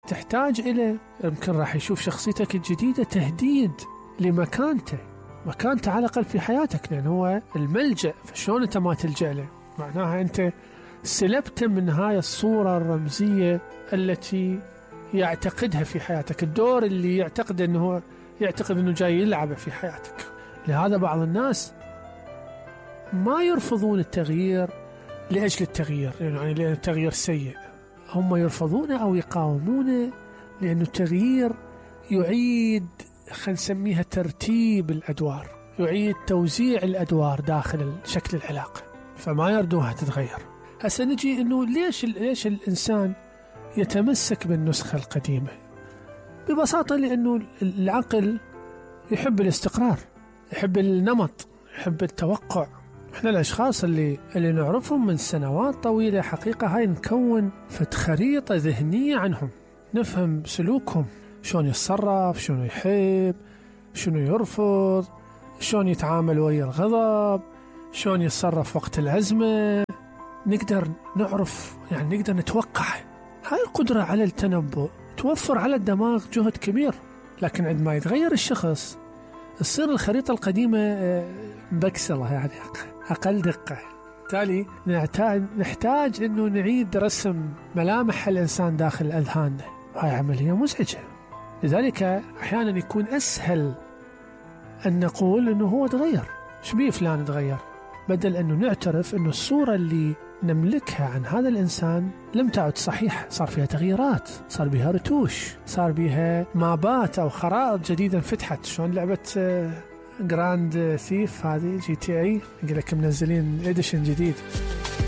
تحتاج إلى يمكن راح يشوف شخصيتك الجديدة تهديد لمكانته، مكانته على الأقل في حياتك، لأن هو الملجأ. فشلون أنت ما تلجأ له؟ معناها أنت سلبت من هاي الصورة الرمزية التي يعتقدها في حياتك، الدور اللي يعتقد أنه جاي يلعبه في حياتك. لهذا بعض الناس ما يرفضون التغيير لأجل التغيير، يعني لأن التغيير سيء، هم يرفضونه أو يقاومونه لأن التغيير يعيد، خلينا نسميها ترتيب الأدوار، يعيد توزيع الأدوار داخل شكل العلاقة، فما يردوها تتغير. هسه نجي إنه ليش الإنسان يتمسك بالنسخة القديمة؟ ببساطة لأنه العقل يحب الاستقرار، يحب النمط، يحب التوقع. احنا الأشخاص اللي نعرفهم من سنوات طويلة حقيقة هاي نكون خريطة ذهنية عنهم، نفهم سلوكهم، شلون يتصرف، شلون يحب، شلون يرفض، شلون يتعامل ويا الغضب، شلون يتصرف وقت الأزمة. نقدر نعرف، يعني نقدر نتوقع. هاي القدرة على التنبؤ توفر على الدماغ جهد كبير، لكن عندما يتغير الشخص تصير الخريطة القديمة مبكسلة، يعني أقل دقة. بالتالي نحتاج أنه نعيد رسم ملامح الإنسان داخل أذهاننا. هاي عملية مزعجة، لذلك أحيانا يكون أسهل أن نقول أنه هو تغير، شبيه فلان تغير، بدل أنه نعترف أنه الصورة اللي نملكها عن هذا الإنسان لم تعد صحيح، صار فيها تغييرات، صار بها رتوش، صار بها مابات أو خرائط جديدة انفتحت. شلون لعبة جراند ثيف هذه GTA، يقول لك منزلين إديشن جديد.